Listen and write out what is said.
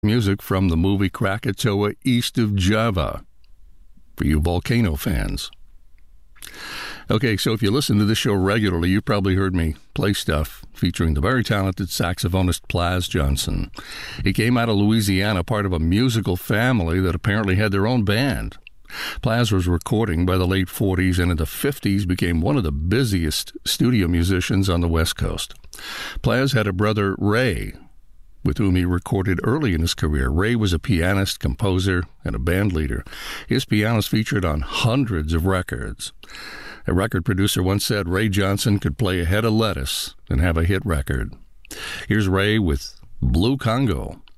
Music from the movie Krakatoa East of Java, for you volcano fans. Okay, so if you listen to this show regularly, you've probably heard me play stuff featuring the very talented saxophonist Plas Johnson. He came out of Louisiana, part of a musical family that apparently had their own band. Plas was recording by the late 40s and in the 50s became one of the busiest studio musicians on the West Coast. Plas had a brother, Ray, with whom he recorded early in his career. Ray was a pianist, composer, and a band leader. His pianos featured on hundreds of records. A record producer once said Ray Johnson could play a head of lettuce and have a hit record. Here's Ray with Blue Congo.